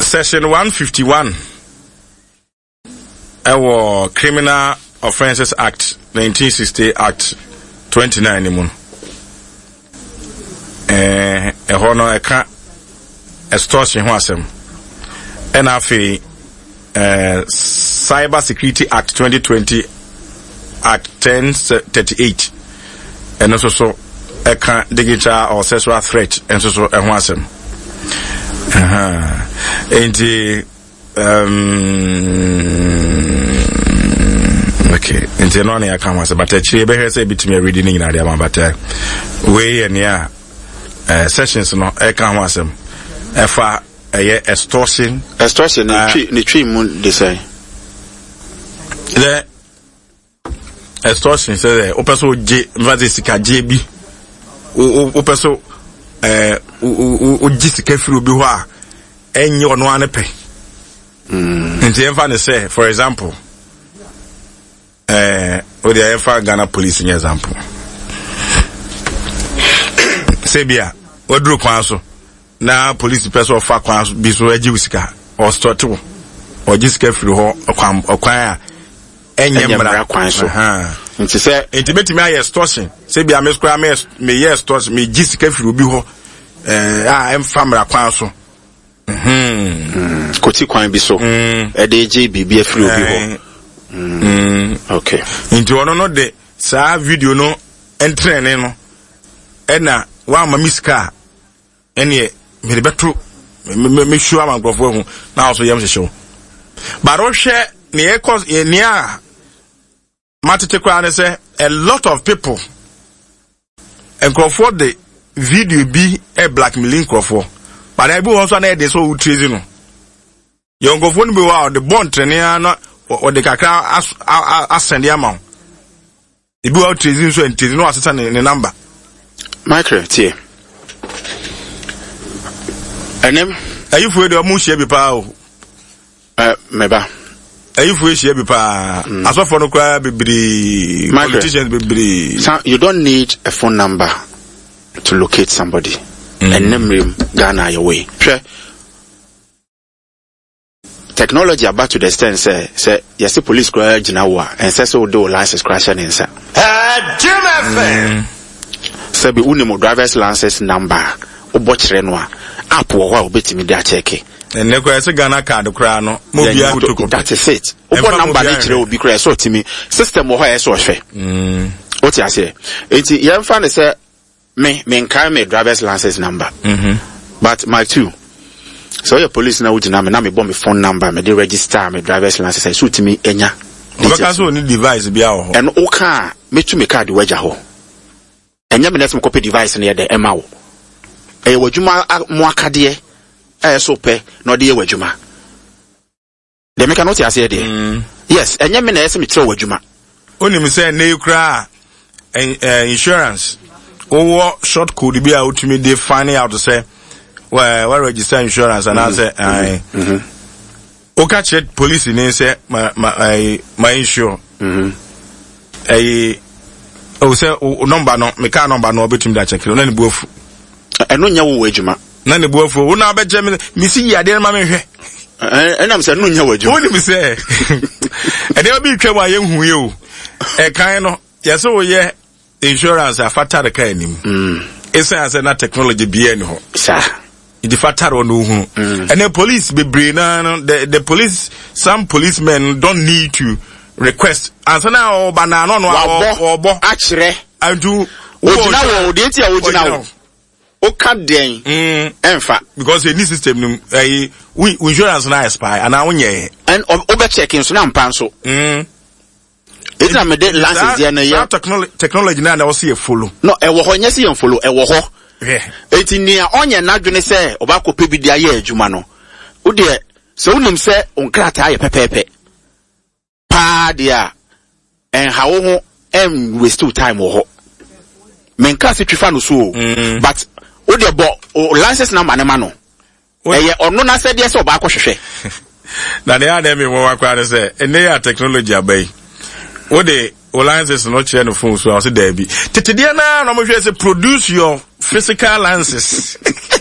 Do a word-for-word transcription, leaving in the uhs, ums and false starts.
Section one fifty-one our Criminal Offences Act nineteen sixty Act twenty-nine mun eh e hono e ka extortion ho asem and afi eh Cyber Security Act twenty twenty Act ten thirty-eight and also so e ka digital or sexual threat and so so e ho asem aha enti um okay enti no na ya ka ho asem but actually be here say bitimi reading in area but we and ya Uh, sessions no e kan ho asem e fa e extortion extortion ni twi mun de say the extortion say the opeso je mvaze sika je bi opeso eh o ji sika firi obi ho a enye ono ane pe mm nti e fa ne say for example eh o de e fa Ghana police in example Sebia, odru kwan so na police person of kwan so bi so agi wisika or start to or gisika firi ho okwan okwan a enye mra kwan so ha nti say intimate me aye extortion Sebia me square me me yes extortion me gisika firi obi ho eh a em famra kwan so mhm koti kwan bi so e de je bibia firi obi ho mm okay inti ono no de sa video no entrene no ena wa ma miska ene me de beto me me sure am grofo hu na also yam hyehyw but o hwe ne e cause ne a matete kwa ne say a lot of people and grofo the video bi e blackmailing grofo but I be won so na e de so utrezi no yon grofo no be wa the bond trene na o de kakra asend amount e bi wa utrezi so entezi no asesa ne number Michael, tie. Enem, are you for the mushi be pa? Eh, meba. Are you for she be pa? As of for no cry be politicians be. So you don't need a phone number to locate somebody. And name Ghana your way. Sure. Technology about to the extent say say yes the police cry jinawa and say so do license crashing in sir. Eh, Jim F M. Sabi unimo driver's license number obochire no a app wo ho obetimi dia check and ne kwa se Ghana card kra no mo bia photocopy that is it obo number ni kire obi kra so timi system wo ho e so hwe mm o ti ase enti ye mfa ne se me me nkai me driver's license number mhm but my two so your police na ugina me na me bomb me phone number me dey register me driver's license so timi enya because so ni device bia ho and o ka me tu me card waja ho enya me netem copy device na de ema wo e wadwuma mo akade e so pe na de wadwuma de me cannot ase de yes enya me na ese me tire wadwuma oni me say na yukra insurance owo short code bi a utimi dey find out to say where where register insurance and I say I mhm o ka check police ni say my my my insure mhm eh o say o number no me ka number no obetum da check na ne buofu eno nya wo wadwuma na ne buofu wo na abeje me mi si ya de ma me hwe enam say no nya wadwuma woni mi say e de obi twam aye hu ye o e kan no ye so wo ye insurance afata de kan nim mm esa say na technology bi en ho sa the fatter on who and the police be brain the the police some policemen don't need to request and so now banana no or bo akire and do ojina wo de ti ojina wo o ka den enfa because the new system eh we insurance na expire and now nye and obe checking so na mpan so mm it's na me de license there na ya technology technology na na wo see follow no e wo ho nya see follow e wo ho eti ni a onye nadwene se obakọ bi dia ye adwuma no wo de se wonim se onkrata ye pepepe pa dia en ha wo ho em waste time wo ho menka se twifa no so but wo de bo license number ne ma no eye ono na se de se obakọ hwehwe na de ade me wo akwa de se ene ya technology abai wo de o license no chere no phone so I say there be tete dia na no mo hwe se produce your physical lenses